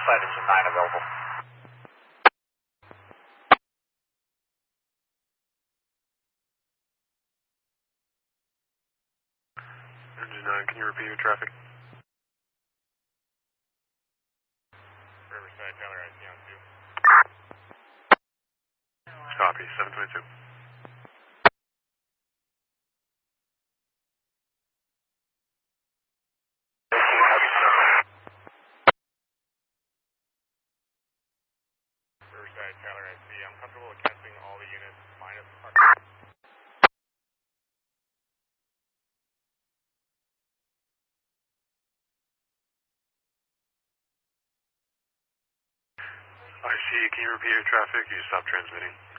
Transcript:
side engine 9 available. Engine 9, can you repeat your traffic? Riverside, Tyler, IC on 2. Copy, 722. Riverside, Tyler, IC. I'm comfortable with canceling all the units minus the park. IC, can you repeat your traffic? You stopped transmitting.